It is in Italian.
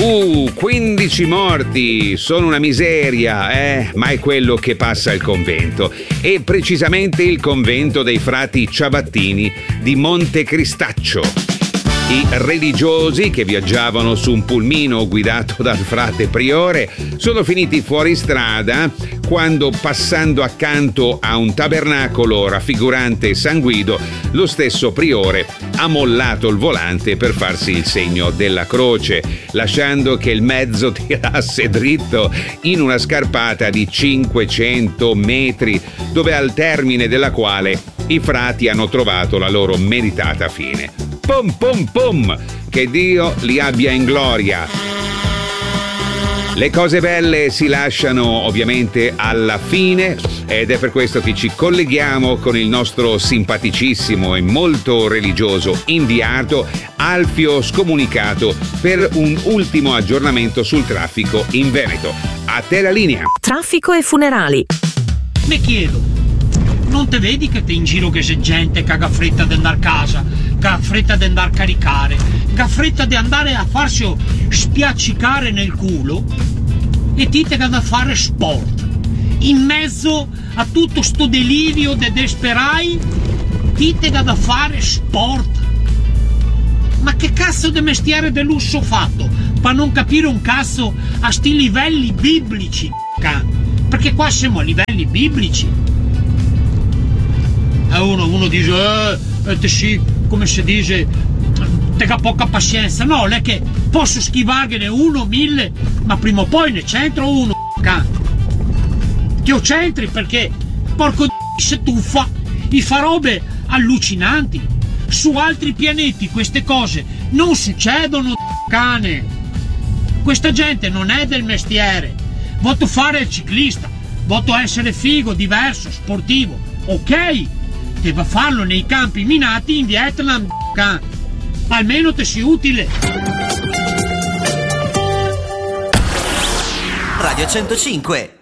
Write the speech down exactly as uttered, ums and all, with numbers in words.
Uh, quindici morti, sono una miseria, eh? Ma è quello che passa il convento. E precisamente il convento dei frati Ciabattini di Monte Cristaccio. I religiosi che viaggiavano su un pulmino guidato dal frate priore sono finiti fuori strada quando, passando accanto a un tabernacolo raffigurante San Guido, lo stesso priore ha mollato il volante per farsi il segno della croce, lasciando che il mezzo tirasse dritto in una scarpata di cinquecento metri, dove al termine della quale i frati hanno trovato la loro meritata fine. Pom pom pom, che Dio li abbia in gloria. Le cose belle si lasciano ovviamente alla fine ed è per questo che ci colleghiamo con il nostro simpaticissimo e molto religioso inviato Alfio Scomunicato per un ultimo aggiornamento sul traffico in Veneto. A te la linea. Traffico e funerali. Mi chiedo, non te vedi che te in giro che c'è gente che ha fretta di andare a casa, che ha fretta di andare a caricare, che ha fretta di andare a farsi spiaccicare nel culo e ti te che da fare sport? In mezzo a tutto sto delirio de desperai, ti te che da fare sport? Ma che cazzo di mestiere de lusso fatto per non capire un cazzo a sti livelli biblici? Perché qua siamo a livelli biblici. E uno, uno dice, eh, te sì, come si dice, te ha poca pazienza. No, è che posso schivargliene uno, mille, ma prima o poi ne centro uno, che ho centri perché, porco di se tuffa, i fa robe allucinanti. Su altri pianeti queste cose non succedono, cane. Questa gente non è del mestiere. Voto fare il ciclista, voto essere figo, diverso, sportivo, ok? Deve farlo nei campi minati in Vietnam, can. Almeno te sia utile. Radio centocinque